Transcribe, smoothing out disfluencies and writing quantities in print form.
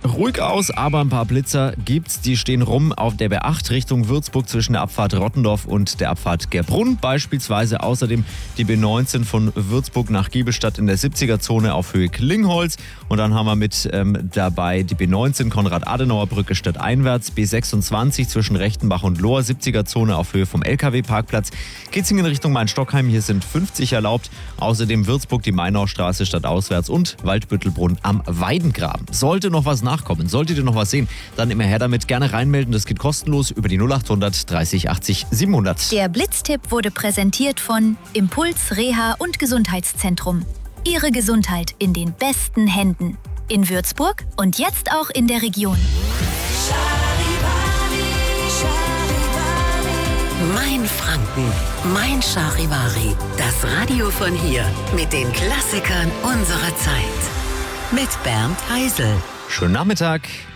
ruhig aus, aber ein paar Blitzer gibt's. Die stehen rum auf der B8 Richtung Würzburg zwischen der Abfahrt Rottendorf und der Abfahrt Gerbrunn. Beispielsweise außerdem die B19 von Würzburg nach Giebelstadt in der 70er-Zone auf Höhe Klingholz. Und dann haben wir mit dabei die B19 Konrad-Adenauer-Brücke stadteinwärts, B26 zwischen Rechtenbach und Lohr, 70er-Zone auf Höhe vom LKW-Parkplatz. Geht's in Richtung Main-Stockheim, hier sind 50 erlaubt. Außerdem Würzburg, die Mainaustraße stadtauswärts und Waldbüttelbrunn am Weidengraben. Sollte noch was nachkommen, solltet ihr noch was sehen, dann immer her damit, gerne reinmelden. Das geht kostenlos über die 0800 30 80 700. Der Blitztipp wurde präsentiert von Impuls Reha und Gesundheitszentrum. Ihre Gesundheit in den besten Händen. In Würzburg und jetzt auch in der Region. Mein Franken, mein Charivari. Das Radio von hier mit den Klassikern unserer Zeit. Mit Bernd Heisel. Schönen Nachmittag.